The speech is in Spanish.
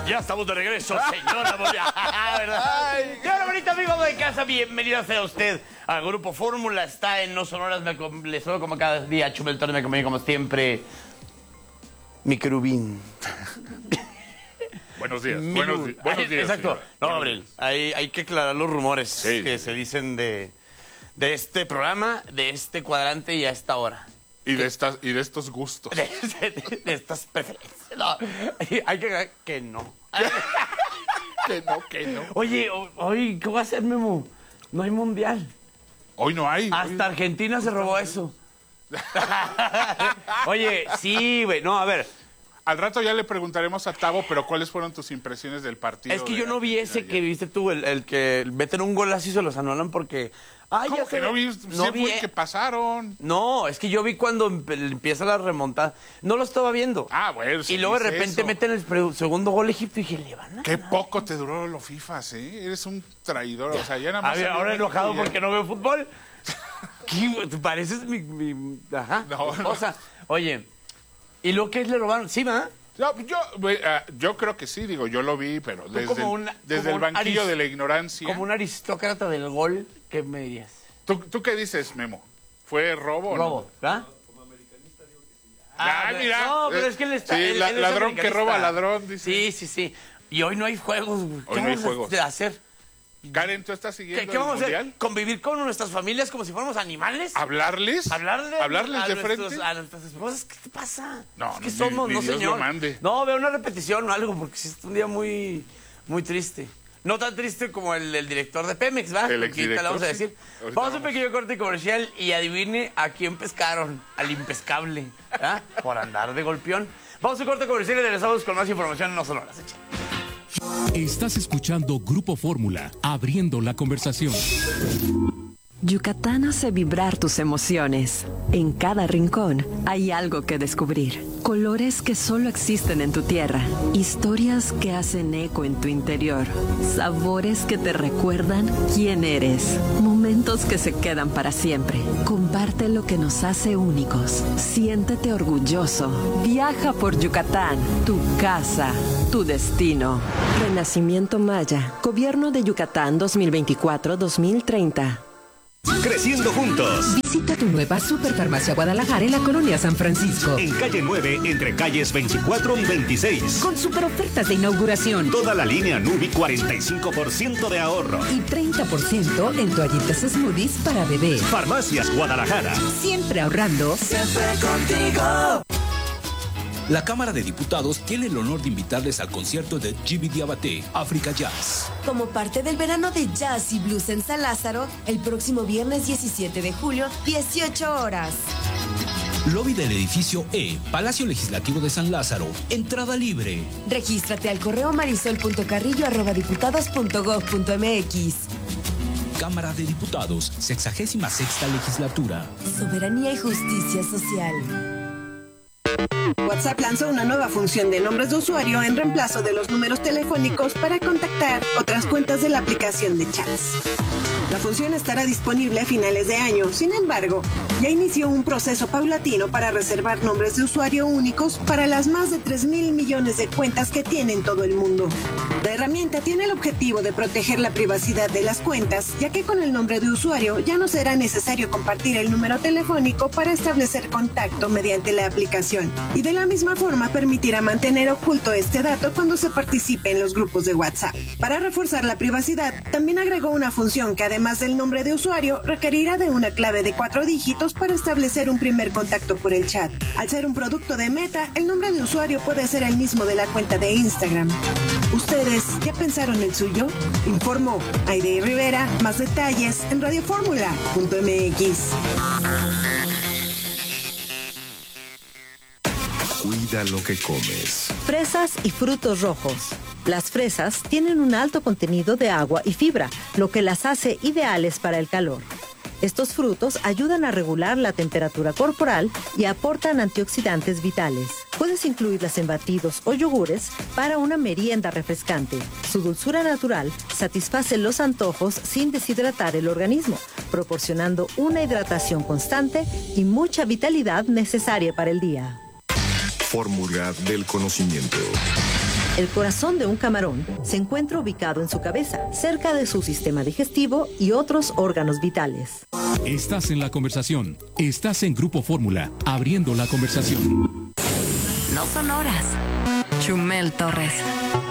Ya estamos de regreso, señora Moria. ¿Verdad? Y ahora, bonito amigo de casa, bienvenido sea usted al Grupo Fórmula. Está en No Sonoras, le saludo como cada día. Chumel Torres me acompaña como siempre. Mi querubín. Buenos días. Buenos días. Exacto. Señora. No, Gabriel, hay que aclarar los rumores que se dicen de este programa, de este cuadrante y a esta hora. Y de estos gustos. De estas preferencias. No, hay que no. Que no. Oye, hoy, ¿qué va a hacer, Memo? No hay mundial. Hoy no hay. Hasta Argentina se robó eso. Oye, sí, güey. No, a ver. Al rato ya le preguntaremos a Tavo, pero ¿cuáles fueron tus impresiones del partido? Es que yo no vi ese que viste tú, el que meten un golazo y se los anulan porque... Ay, ¿Cómo ya que no vi? no vi, Fue el que pasaron. No, es que yo vi cuando empieza la remontada. No lo estaba viendo. Ah, bueno. Y luego de repente meten el segundo gol Egipto y dije, le van a Qué ganar. poco te duró los FIFAs, ¿eh? Eres un traidor. O sea, ya nada más... A ver, ahora enojado porque no veo fútbol. ¿Qué? ¿Te pareces mi ajá, No, esposa? Oye, ¿y lo que es le robaron? ¿Sí, va? No, yo creo que sí, digo, yo lo vi, pero desde el banquillo de la ignorancia. Como un aristócrata del gol, ¿qué me dirías? ¿Tú qué dices, Memo? ¿Fue robo o no? Robo, ¿verdad? Como americanista digo que sí. Ah, mira. No, pero es que él está... Sí, él es ladrón que americanista. roba ladrón, dice. Sí. Y hoy no hay juegos, güey. Hoy no hay juegos. ¿Qué vamos a hacer? Karen, ¿tú estás siguiendo ¿Qué vamos el a hacer? mundial? ¿Convivir con nuestras familias como si fuéramos animales? ¿Hablarles? ¿Hablarles de frente? A nuestras esposas, ¿qué te pasa? No, es que ni- somos, ni no Dios señor. lo mande. No, veo una repetición o algo, porque sí es un día muy, muy triste. No tan triste como el director de Pemex, ¿va? El Porque exdirector, ahorita le vamos a sí. decir. Ahorita Vamos a un pequeño corte comercial y adivine a quién pescaron. Al impescable, ¿ah? Por andar de golpeón. Vamos a un corte comercial y regresamos con más información en No Sonoras. Estás escuchando Grupo Fórmula, abriendo la conversación. Yucatán hace vibrar tus emociones. En cada rincón hay algo que descubrir. Colores que solo existen en tu tierra. Historias que hacen eco en tu interior. Sabores que te recuerdan quién eres. Momentos que se quedan para siempre. Comparte lo que nos hace únicos. Siéntete orgulloso. Viaja por Yucatán, tu casa, tu destino. Renacimiento Maya. Gobierno de Yucatán 2024-2030. Creciendo juntos. Visita tu nueva Superfarmacia Guadalajara en la colonia San Francisco. En calle 9, entre calles 24 y 26. Con super ofertas de inauguración. Toda la línea Nubi, 45% de ahorro. Y 30% en toallitas smoothies para bebé. Farmacias Guadalajara. Siempre ahorrando. Siempre contigo. La Cámara de Diputados tiene el honor de invitarles al concierto de Gibi Diabaté, África Jazz. Como parte del verano de Jazz y Blues en San Lázaro, el próximo viernes 17 de julio, 18 horas. Lobby del edificio E, Palacio Legislativo de San Lázaro. Entrada libre. Regístrate al correo marisol.carrillo@diputados.gov.mx. Cámara de Diputados, 66ª legislatura. Soberanía y justicia social. WhatsApp lanzó una nueva función de nombres de usuario en reemplazo de los números telefónicos para contactar otras cuentas de la aplicación de chats. La función estará disponible a finales de año, sin embargo, ya inició un proceso paulatino para reservar nombres de usuario únicos para las más de 3,000 millones de cuentas que tiene en todo el mundo. La herramienta tiene el objetivo de proteger la privacidad de las cuentas, ya que con el nombre de usuario ya no será necesario compartir el número telefónico para establecer contacto mediante la aplicación, y de la misma forma permitirá mantener oculto este dato cuando se participe en los grupos de WhatsApp. Para reforzar la privacidad, también agregó una función que además del nombre de usuario requerirá de una clave de 4 dígitos para establecer un primer contacto por el chat. Al ser un producto de Meta, el nombre de usuario puede ser el mismo de la cuenta de Instagram. ¿Ustedes ya pensaron el suyo? Informó Aide Rivera. Más detalles en radioformula.mx. Cuida lo que comes. Fresas y frutos rojos. Las fresas tienen un alto contenido de agua y fibra, lo que las hace ideales para el calor. Estos frutos ayudan a regular la temperatura corporal y aportan antioxidantes vitales. Puedes incluirlas en batidos o yogures para una merienda refrescante. Su dulzura natural satisface los antojos sin deshidratar el organismo, proporcionando una hidratación constante y mucha vitalidad necesaria para el día. Fórmula del conocimiento. El corazón de un camarón se encuentra ubicado en su cabeza, cerca de su sistema digestivo y otros órganos vitales. Estás en la conversación. Estás en Grupo Fórmula, abriendo la conversación. No son horas. Chumel Torres.